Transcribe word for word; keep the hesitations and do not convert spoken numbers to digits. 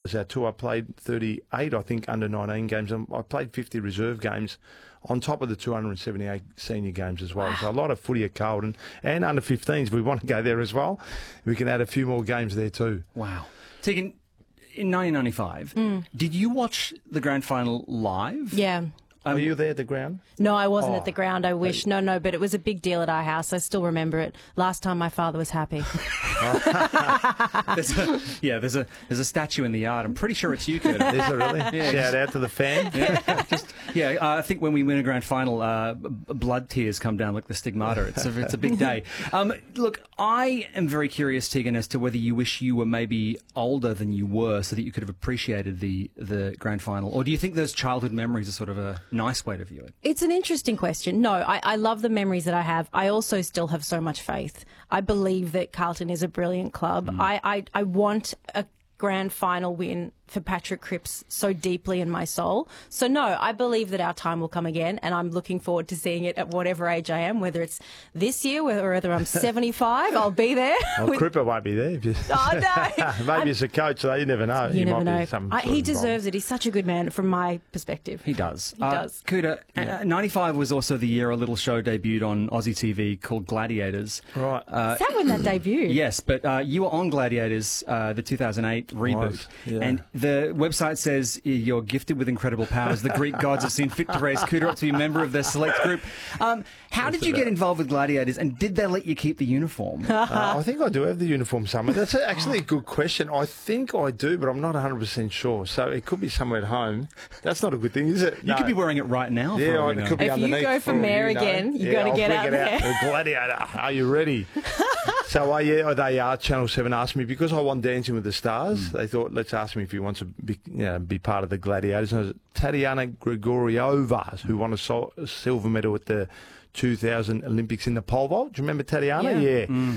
was our tour. I played thirty-eight, I think, under nineteen games, and I played fifty reserve games on top of the two hundred seventy-eight senior games as well. Wow. So a lot of footy at Carlton, and under fifteens. We want to go there as well. We can add a few more games there too. Wow. Tegan, in nineteen ninety-five, mm. did you watch the grand final live? Yeah. Um, Were you there at the ground? No, I wasn't oh. at the ground, I wish. No, no, but it was a big deal at our house. I still remember it. Last time my father was happy. there's a, yeah, there's a there's a statue in the yard. I'm pretty sure it's you, Curtis. Is it really? Yeah. Shout out to the fan. Yeah, just, yeah uh, I think when we win a grand final, uh, b- blood tears come down like the stigmata. It's a, it's a big day. Um, look, I am very curious, Tegan, as to whether you wish you were maybe older than you were so that you could have appreciated the, the grand final, or do you think those childhood memories are sort of a nice way to view it? It's an interesting question. No, I, I love the memories that I have. I also still have so much faith. I believe that Carlton is a brilliant club. Mm. I, I, I want a grand final win for Patrick Cripps so deeply in my soul. So no, I believe that our time will come again, and I'm looking forward to seeing it at whatever age I am, whether it's this year, whether I'm seventy-five, I'll be there. Well, with... Cripper won't be there. Oh, no. Maybe I'm... as a coach, though, you never know. You he never might know. Be some I, he deserves wrong. it. He's such a good man from my perspective. He does. He uh, does. Kuda, Yeah. uh, ninety-five was also the year a little show debuted on Aussie T V called Gladiators. Right. Uh, Is that when that debuted? Yes, but uh, you were on Gladiators, uh, the two thousand eight reboot. Was, yeah. And the website says you're gifted with incredible powers. The Greek gods have seen fit to raise Kuda up to be a member of their select group. Um, how did you get involved with Gladiators, and did they let you keep the uniform? uh, I think I do have the uniform somewhere. That's actually a good question. I think I do, but I'm not one hundred percent sure. So it could be somewhere at home. That's not a good thing, is it? You no. could be wearing it right now. Yeah, for all it we know. could be If you underneath. go for mayor you know. again, you've yeah, got to I'll get bring out it there. out. The Gladiator, are you ready? So uh, yeah, they are. Channel seven asked me, because I won Dancing with the Stars. Mm. They thought, let's ask me if he wants to be, you know, be part of the Gladiators. And it was Tatiana Grigoriova, who won a, sol- a silver medal at the two thousand Olympics in the pole vault. Do you remember Tatiana? Yeah. yeah. Mm.